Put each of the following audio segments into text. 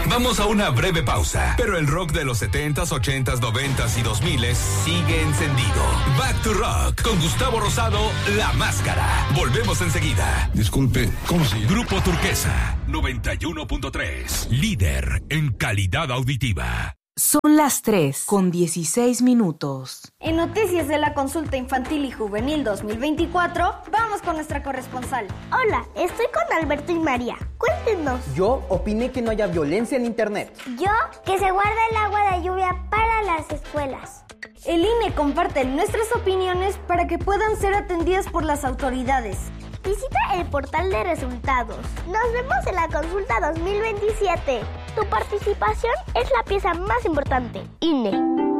Vamos a una breve pausa, pero el rock de los 70s, 80s, 90s y 2000s sigue encendido. Back to Rock con Gustavo Rosado, La Máscara. Volvemos enseguida. Disculpe, ¿cómo se llama? Grupo Turquesa 91.3, líder en calidad auditiva. Son las 3:16. En Noticias de la Consulta Infantil y Juvenil 2024, vamos con nuestra corresponsal. Hola, estoy con Alberto y María. Cuéntenos. Yo opiné que no haya violencia en internet. Yo, que se guarda el agua de lluvia para las escuelas. El INE comparte nuestras opiniones para que puedan ser atendidas por las autoridades. Visita el portal de resultados. Nos vemos en la consulta 2027. Tu participación es la pieza más importante. INE.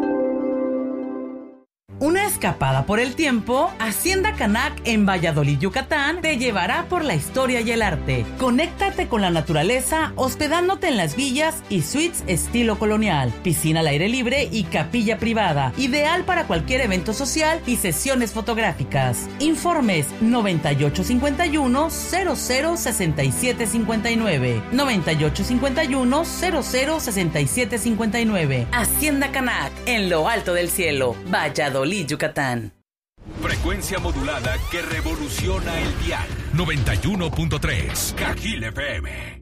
Una escapada por el tiempo, Hacienda Canac en Valladolid, Yucatán, te llevará por la historia y el arte. Conéctate con la naturaleza hospedándote en las villas y suites estilo colonial, piscina al aire libre y capilla privada, ideal para cualquier evento social y sesiones fotográficas. Informes 9851-006759, 9851-006759. Hacienda Canac, en lo alto del cielo, Valladolid, Yucatán. Frecuencia modulada que revoluciona el dial. 91.3 Cajil FM.